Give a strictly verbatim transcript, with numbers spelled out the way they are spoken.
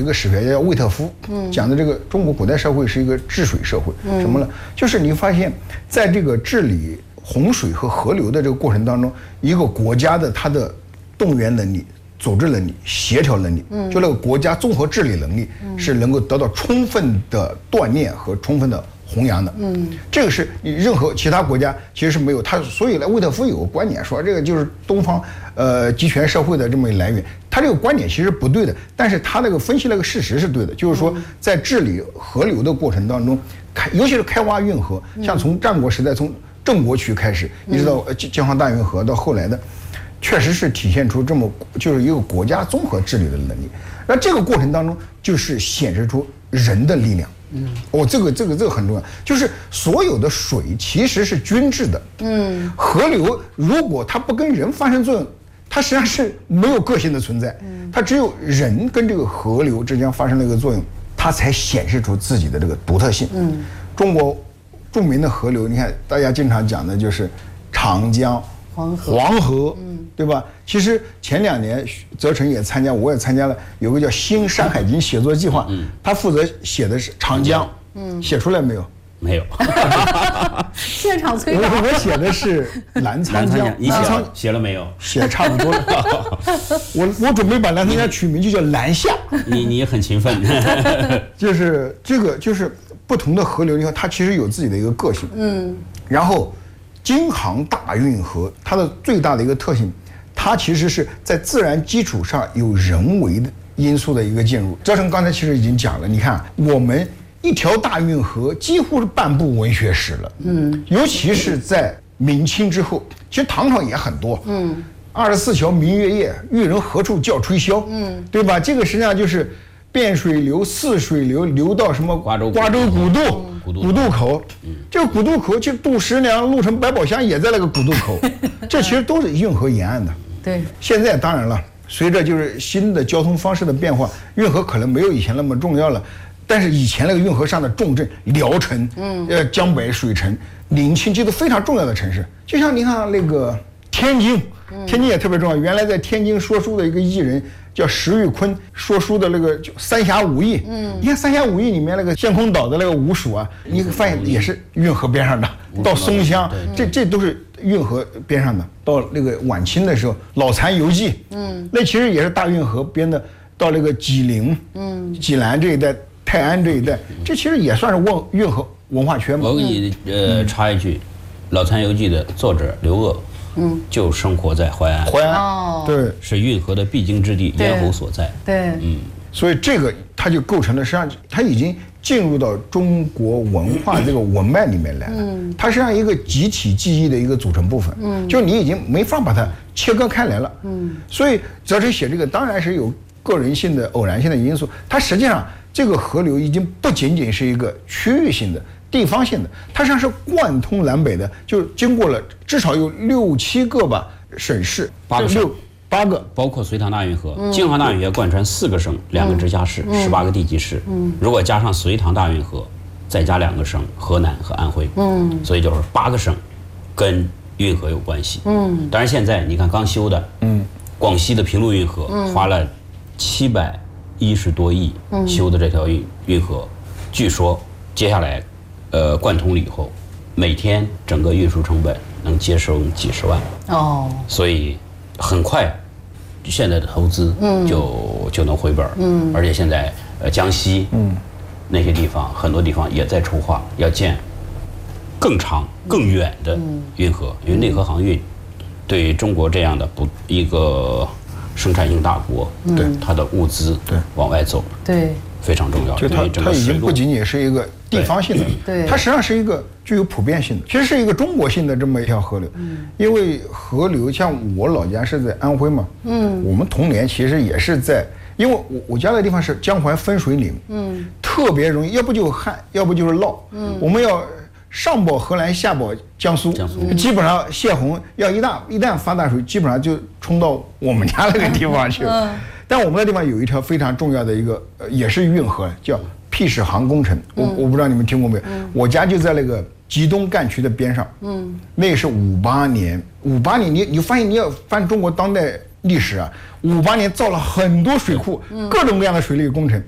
一个史学家叫魏特夫，嗯，讲的这个中国古代社会是一个治水社会，嗯、什么呢？就是你发现，在这个治理洪水和河流的这个过程当中，一个国家的它的动员能力、组织能力、协调能力，嗯，就那个国家综合治理能力是能够得到充分的锻炼和充分的弘扬的，嗯，这个是你任何其他国家其实是没有。他所以呢，魏特夫有个观点说，这个就是东方呃集权社会的这么一来源。他这个观点其实不对的，但是他那个分析那个事实是对的，就是说在治理河流的过程当中，开尤其是开挖运河，像从战国时代从郑国渠开始，一直到江杭大运河到后来的，确实是体现出这么就是一个国家综合治理的能力。那这个过程当中，就是显示出人的力量。嗯，哦，这个这个这个很重要，就是所有的水其实是均质的。嗯，河流如果它不跟人发生作用，它实际上是没有个性的存在。嗯，它只有人跟这个河流之间发生了一个作用，它才显示出自己的这个独特性。嗯，中国著名的河流，你看大家经常讲的就是长江、 黄河、 黄河，嗯，对吧？其实前两年泽成也参加，我也参加了，有个叫新山海经写作计划，嗯，他负责写的是长江，嗯，写出来没有？ 没有。 现场催稿。 我我写的是澜沧江， 你写了写了没有？ 写差不多了。我我准备把澜沧江取名就叫澜夏。 你你很勤奋。 就是这个就是不同的河流，你看它其实有自己的一个个性，嗯，然后。京杭大运河它的最大的一个特性，它其实是在自然基础上有人为的因素的一个进入。泽成刚才其实已经讲了，你看我们一条大运河几乎是半部文学史了，嗯，尤其是在明清之后，其实唐朝也很多，嗯，二十四桥明月夜，玉人何处教吹箫，嗯，对吧？这个实际上就是汴水流、泗水流流到什么瓜州瓜州古渡。古渡口，这个古渡口，其实渡十娘、鹿城百宝箱也在那个古渡口，这其实都是运河沿岸的。 对， 现在当然了，随着就是新的交通方式的变化，运河可能没有以前那么重要了。但是以前那个运河上的重镇聊城，嗯，呃，江北水城、临清，这都非常重要的城市。就像你看那个天津，天津也特别重要。原来在天津说书的一个艺人。叫石玉坤说书的那个《三峡五义》，嗯，你看《三峡五义》里面那个仙空岛的那个吴蜀啊，你发现也是运河边上的。到松乡，这这都是运河边上的。到那个晚清的时候，《老残游记》，嗯，那其实也是大运河边的。到那个济宁，嗯，济南这一带、泰安这一带，这其实也算是文运河文化圈嘛。 我给你呃插一句，《老残游记》的作者刘鹗。嗯，就生活在淮安， 淮安，哦，对， 是运河的必经之地，咽喉所在。 对， 嗯， 所以这个它就构成了，实际上它已经进入到中国文化这个文脉里面来了。嗯，它实际上一个集体记忆的一个组成部分。嗯，就你已经没法把它切割开来了。嗯，所以泽成写这个当然是有个人性的、偶然性的因素，它实际上这个河流已经不仅仅是一个区域性的。地方性的，它实际上是贯通南北的，就经过了至少有六七个吧省市， 八个六八个， 包括隋唐大运河、京杭大运河贯穿四个省、两个直辖市、十八个地级市。嗯，如果加上隋唐大运河，再加两个省，河南和安徽。嗯，所以就是八个省跟运河有关系。嗯，当然现在你看刚修的，嗯，广西的平陆运河花了七百一十多亿修的这条运运河，据说接下来。呃，贯通了以后，每天整个运输成本能节省几十万哦，所以很快，现在的投资就、嗯、就能回本。嗯，而且现在呃江西嗯那些地方很多地方也在筹划要建更长更远的运河，嗯、因为内河航运对中国这样的不一个生产型大国，对、嗯、它的物资对往外走， 对非常重要。 就它它已经不仅仅是一个。地方性的， 对， 它实际上是一个具有普遍性的，其实是一个中国性的这么一条河流。嗯，因为河流像我老家是在安徽嘛，嗯，我们童年其实也是在，因为我我家的地方是江淮分水岭，嗯，特别容易，要不就是旱，要不就是涝，嗯，我们要上保河南，下保江苏，江苏基本上泄洪要一旦一旦发大水，基本上就冲到我们家那个地方去了。嗯，但我们那地方有一条非常重要的一个，呃、也是运河，叫。辟始航工程，我我不知道你们听过没有？嗯、我家就在那个吉东干区的边上。嗯，那是五八年，五八年你你发现你要翻中国当代历史啊，五八年造了很多水库，嗯、各种各样的水利工程。